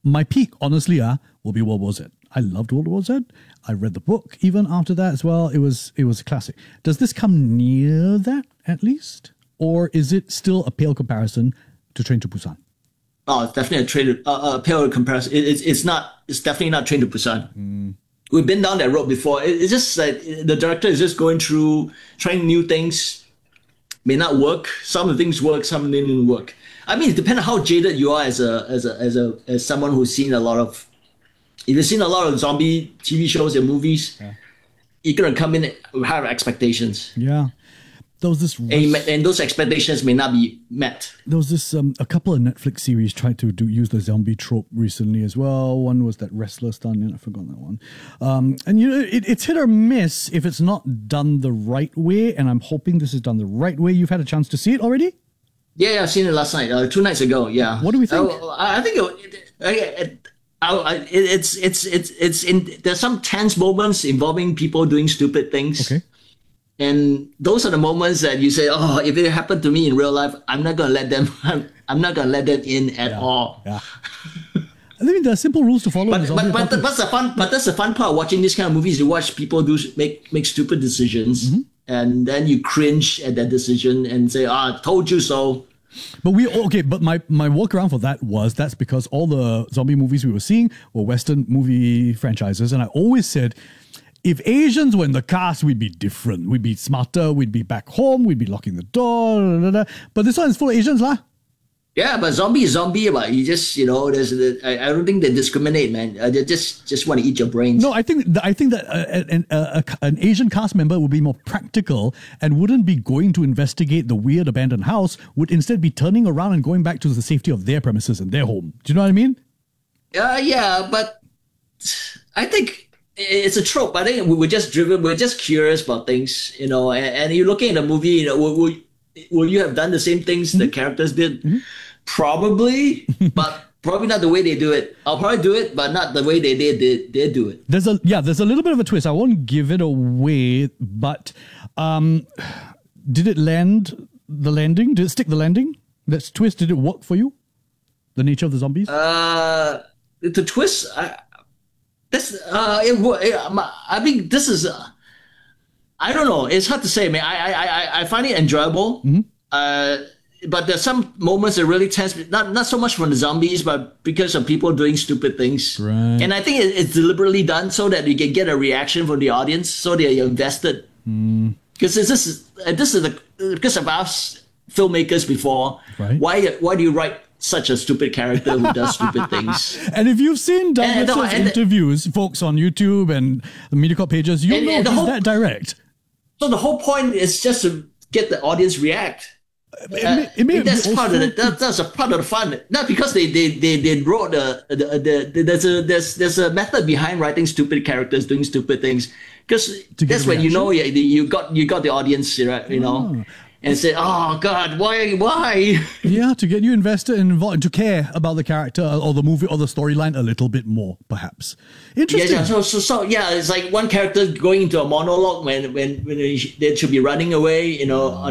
my peak, honestly, will be World War Z. I loved World War Z. I read the book even after that as well. It was a classic. Does this come near that at least? Or is it still a pale comparison to Train to Busan? Oh, it's definitely a pale comparison. It's definitely not Train to Busan. We've been down that road before. It's just like the director is just going through, trying new things. May not work. Some of the things work, some of them didn't work. I mean, it depends on how jaded you are as someone who's seen a lot of. If you've seen a lot of zombie TV shows and movies, you're gonna come in and have expectations. Yeah. There was this, and those expectations may not be met. There was this a couple of Netflix series tried to use the zombie trope recently as well. One was that Wrestler stand-in. I forgot that one. And you know, it's hit or miss if it's not done the right way. And I'm hoping this is done the right way. You've had a chance to see it already? Yeah, I've seen it last night, 2 nights ago. Yeah. What do we think? I think it's in. There's some tense moments involving people doing stupid things. Okay. And those are the moments that you say, "Oh, if it happened to me in real life, I'm not gonna let them. I'm not gonna let them in at all." Yeah. I mean, there are simple rules to follow. But that's the fun. But that's the fun part of watching this kind of movies. You watch people make stupid decisions, and then you cringe at that decision and say, "Ah, I told you so." But But my workaround for that's because all the zombie movies we were seeing were Western movie franchises, and I always said, if Asians were in the cast, we'd be different. We'd be smarter. We'd be back home. We'd be locking the door. Blah, blah, blah. But this one is full of Asians, lah. Yeah, but zombie is zombie. But you just, I don't think they discriminate, man. They just want to eat your brains. No, I think that an Asian cast member would be more practical and wouldn't be going to investigate the weird abandoned house. Would instead be turning around and going back to the safety of their premises and their home. Do you know what I mean? Yeah, but I think it's a trope. I think we're just driven. We're just curious about things, And you're looking at a movie. Will you have done the same things the characters did? Probably, but probably not the way they do it. I'll probably do it, but not the way they do it. There's a little bit of a twist. I won't give it away, but did it land the landing? Did it stick the landing? That twist, did it work for you? The nature of the zombies? The twist. I think this is. I don't know. It's hard to say, man. I find it enjoyable. But there's some moments that really tense. Not so much from the zombies, but because of people doing stupid things. Right. And I think it's deliberately done so that you can get a reaction from the audience, so they're invested. Because this is because of us filmmakers before. Right. Why do you write such a stupid character who does stupid things? And if you've seen Douglas's interviews, folks on YouTube and the MediaCorp pages, you know he's that direct. So the whole point is just to get the audience react. That's part of it. That's a part of the fun. Not because they wrote there's a method behind writing stupid characters doing stupid things. Because that's when you got the audience, right? And say, "Oh God, why?" Yeah, to get you invested and involved, to care about the character or the movie or the storyline a little bit more, perhaps. Interesting. Yeah. So it's like one character going into a monologue when they should be running away.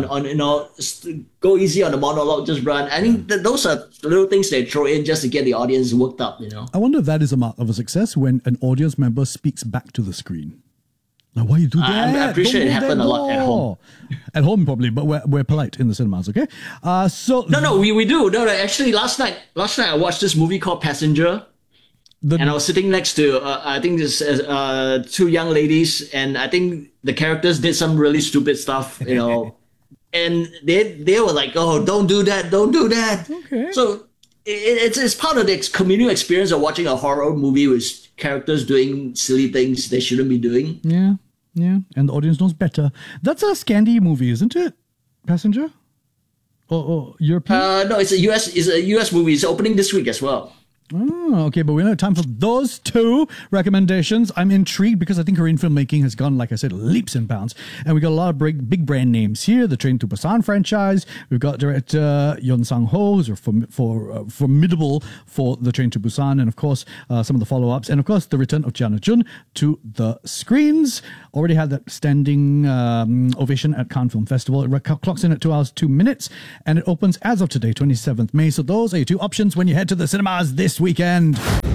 Go easy on the monologue, just run. I think those are little things they throw in just to get the audience worked up. I wonder if that is a mark of a success when an audience member speaks back to the screen. Now, why you do that? I'm pretty sure it happened a lot at home. At home, probably, but we're polite in the cinemas, okay? No, we do. No, actually, last night I watched this movie called Passenger, and I was sitting next to I think this 2 young ladies, and I think the characters did some really stupid stuff, and they were like, "Oh, don't do that, don't do that." Okay. So it's part of the communal experience of watching a horror movie with characters doing silly things they shouldn't be doing. Yeah, and the audience knows better. That's a Scandi movie, isn't it? Passenger? Or European? No, it's a US movie. It's opening this week as well. Oh, okay, but we don't have time for those 2 recommendations. I'm intrigued because I think Korean filmmaking has gone, like I said, leaps and bounds. And we got a lot of big brand names here. The Train to Busan franchise. We've got director Yeon Sang-ho, who's formidable for the Train to Busan. And of course, some of the follow-ups. And of course, the return of Gianna Jun to the screens. Already had that standing ovation at Cannes Film Festival. It clocks in at 2 hours, 2 minutes. And it opens as of today, 27th May. So those are your 2 options when you head to the cinemas this weekend.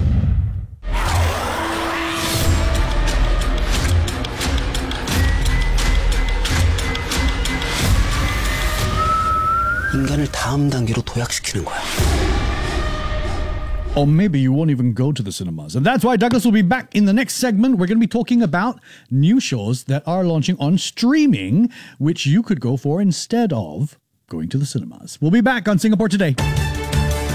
인간을 다음 단계로 도약시키는 거야. Or maybe you won't even go to the cinemas. And that's why Douglas will be back in the next segment. We're going to be talking about new shows that are launching on streaming, which you could go for instead of going to the cinemas. We'll be back on Singapore Today.